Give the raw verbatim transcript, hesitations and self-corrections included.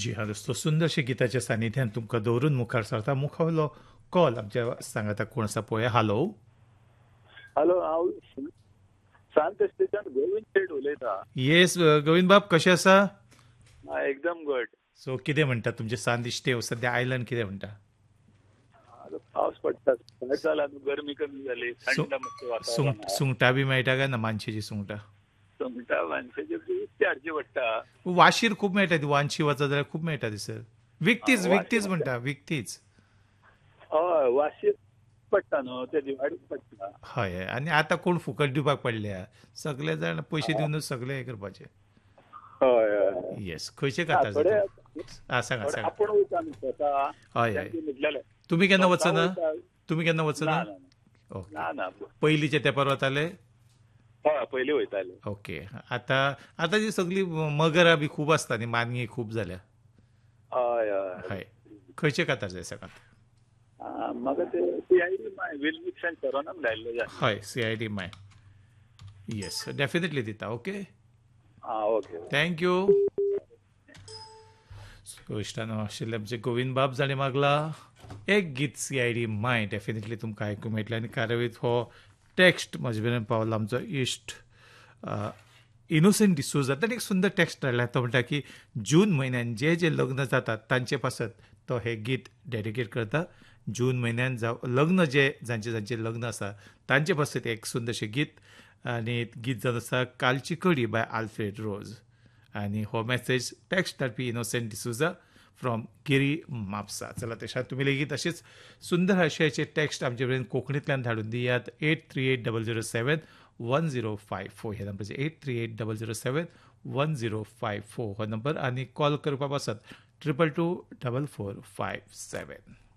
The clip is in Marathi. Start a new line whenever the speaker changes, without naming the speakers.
जी हाँ दोस्तों, सुंदरशे गिताच्या सानिध्यान तुमकां दवरून मुखार सरता. मुखावलो कॉल आमच्या सांगाता कोण आसा पळय. हॅलो.
हॅलो, हांव सांत स्टेशन गोविंद शेट उलयतां.
येस गोविंद बाब, कशे आसा?
हा, एकदम गुड.
सो कितें म्हणटा तुमचे सांत इश्टे सध्या आयलन कितें म्हणटा?
आतां पावस पडटा, सकाळ जाला न्हू, गरमी कमी जाली, थंड मातशें वातावरण आहा.
सुंगटां बी मेळटा काय ना, मानशेची सुंगटां?
सुंगटां मानशेचे विकते हाडची पडटा.
वाशीर खूब मेळटा ती, वांशी वचत जाल्यार खूब मेळटा ती सर. विकतीच विकतीच
वाशी
म्हणटा, विकतीच.
हय, वाशीर पडटा न्हू, ते दिवाडीक पडटा.
हय हय. आनी आतां कोण फुकट दिवपाक पडल्या, सगळे जाण पयशे दिवनूच सगळे हे करपाचे.
हय हय.
येस. खंयचे
ना,
खाता
थोडे
आं सांगा
थोडे
सांगा.
आपूण वयता न्हू स्वता.
हय हय.
तेंचे म्हटलेले
तुमी केन्ना
स्वता
वचना?
वयता.
तुमी केन्ना
ना
वचना?
ना ना.
ओके.
ना ना.
पयलींच्या तेंपार वताले?
हय, पयलीं वयताले.
ओके. आतां आतां जी सगळी मगरां बी खूब आसता न्ही, मानगी खूब जाल्या.
हय हय.
हय. खंयचे कांतार जाय सांगात?
आ, म्हाका ते CID my will mix end सरोनम लायल्ले जाय.
हय, सीआयडी माय. येस, डेफिनेटली दिता. ओके.
आं, ओके.
थँक्यू. सो इश्टानो, आशिल्ले आमचे गोविंद बाब जाणें मागला एक गीत सीआयडी माय. डेफिनेटली तुमकां आयकूंक मेळटलें. आनी कार्यावळींत हो टॅक्स्ट म्हजे मेरेन पावला आमचो इश्ट इनोसेंट डिसोजा. ताणें एक सुंदर टॅक्स्ट धाडला. तो म्हणटा की जून म्हयन्यान जे जे लग्न जातात तांचे पासत तो हे गीत डेडिकेट करता. जून म्हयन्यान जाव लग्न जे जांचे जांचे लग्न आसा तांचे पासत एक सुंदरशें गीत. आनी गीत जावन आसा कालची कडी बाय आल्फ्रेड रोज. आनी हो message text धाडपी innocent D'Souza from गिरी म्हापसा. चला, तशात तुमी लेगीत अशेच सुंदर आशयाचे टॅक्स्ट आमचे कडेन कोंकणींतल्यान धाडून दियात. Eight three eight double zero सेवन वन झिरो फायव फोर हे नंबराचेर. Eight three eight double zero सेवन वन झिरो फायव फोर हो नंबर. आनी कॉल करपा पासत triple two double four five सेवन.